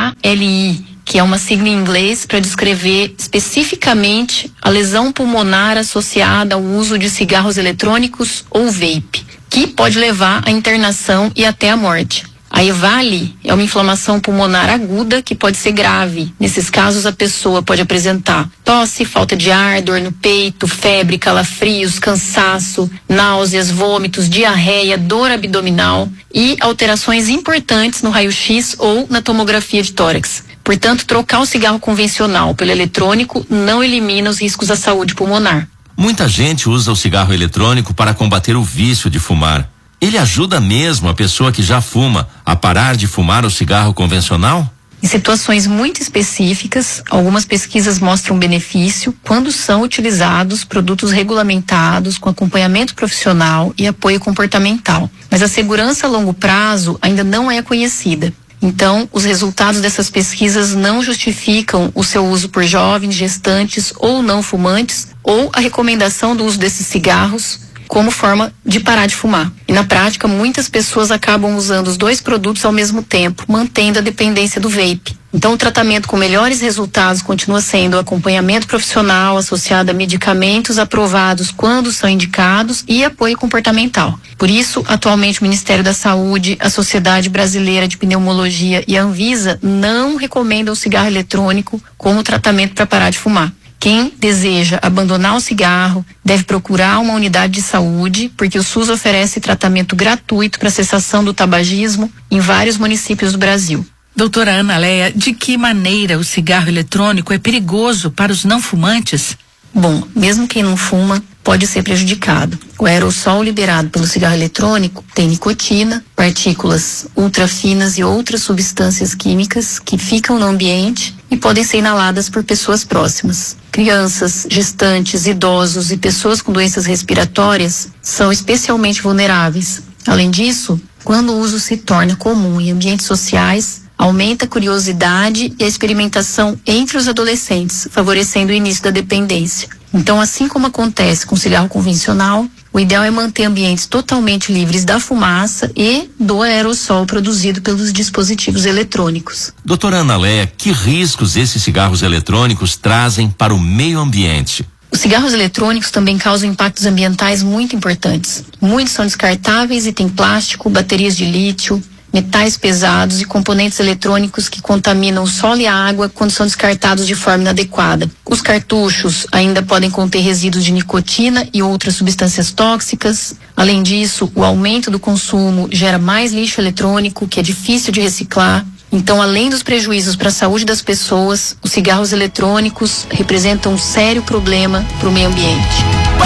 ALI, que é uma sigla em inglês para descrever especificamente a lesão pulmonar associada ao uso de cigarros eletrônicos ou vape, que pode levar à internação e até à morte. A EVALI é uma inflamação pulmonar aguda que pode ser grave. Nesses casos, a pessoa pode apresentar tosse, falta de ar, dor no peito, febre, calafrios, cansaço, náuseas, vômitos, diarreia, dor abdominal e alterações importantes no raio-x ou na tomografia de tórax. Portanto, trocar o cigarro convencional pelo eletrônico não elimina os riscos à saúde pulmonar. Muita gente usa o cigarro eletrônico para combater o vício de fumar. Ele ajuda mesmo a pessoa que já fuma a parar de fumar o cigarro convencional? Em situações muito específicas, algumas pesquisas mostram benefício quando são utilizados produtos regulamentados com acompanhamento profissional e apoio comportamental. Mas a segurança a longo prazo ainda não é conhecida. Então, os resultados dessas pesquisas não justificam o seu uso por jovens, gestantes ou não fumantes, ou a recomendação do uso desses cigarros como forma de parar de fumar. E na prática, muitas pessoas acabam usando os dois produtos ao mesmo tempo, mantendo a dependência do vape. Então, o tratamento com melhores resultados continua sendo o acompanhamento profissional associado a medicamentos aprovados quando são indicados e apoio comportamental. Por isso, atualmente o Ministério da Saúde, a Sociedade Brasileira de Pneumologia e a Anvisa não recomendam o cigarro eletrônico como tratamento para parar de fumar. Quem deseja abandonar o cigarro deve procurar uma unidade de saúde, porque o SUS oferece tratamento gratuito para cessação do tabagismo em vários municípios do Brasil. Doutora Ana Leia, de que maneira o cigarro eletrônico é perigoso para os não fumantes? Bom, mesmo quem não fuma pode ser prejudicado. O aerossol liberado pelo cigarro eletrônico tem nicotina, partículas ultrafinas e outras substâncias químicas que ficam no ambiente e podem ser inaladas por pessoas próximas. Crianças, gestantes, idosos e pessoas com doenças respiratórias são especialmente vulneráveis. Além disso, quando o uso se torna comum em ambientes sociais, aumenta a curiosidade e a experimentação entre os adolescentes, favorecendo o início da dependência. Então, assim como acontece com o cigarro convencional, o ideal é manter ambientes totalmente livres da fumaça e do aerossol produzido pelos dispositivos eletrônicos. Doutora Ana Leia, que riscos esses cigarros eletrônicos trazem para o meio ambiente? Os cigarros eletrônicos também causam impactos ambientais muito importantes. Muitos são descartáveis e têm plástico, baterias de lítio, metais pesados e componentes eletrônicos que contaminam o solo e a água quando são descartados de forma inadequada. Os cartuchos ainda podem conter resíduos de nicotina e outras substâncias tóxicas. Além disso, o aumento do consumo gera mais lixo eletrônico, que é difícil de reciclar. Então, além dos prejuízos para a saúde das pessoas, os cigarros eletrônicos representam um sério problema para o meio ambiente.